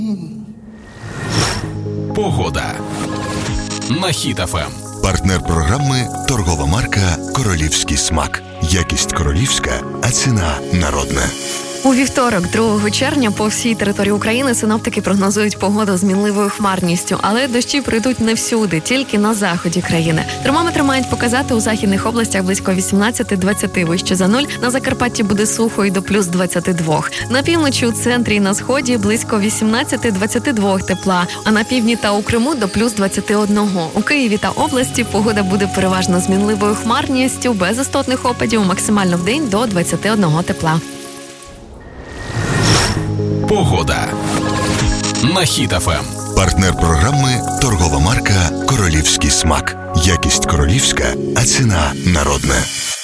Погода на Хіт ФМ. Партнер програми – торгова марка «Королівський смак». Якість королівська, а ціна народна. У вівторок, 2 червня, по всій території України синоптики прогнозують погоду з мінливою хмарністю, але дощі прийдуть не всюди, тільки на заході країни. Термометри мають показати у західних областях близько 18-20 вище за нуль, на Закарпатті буде сухо і до плюс 22. На півночі, у центрі і на сході близько 18-22 тепла, а на півдні та у Криму до плюс 21. У Києві та області погода буде переважно з мінливою хмарністю, без істотних опадів, максимально в день до 21 тепла. Погода на Хіт ФМ. Партнер програми – торгова марка «Королівський смак». Якість королівська, а ціна народна.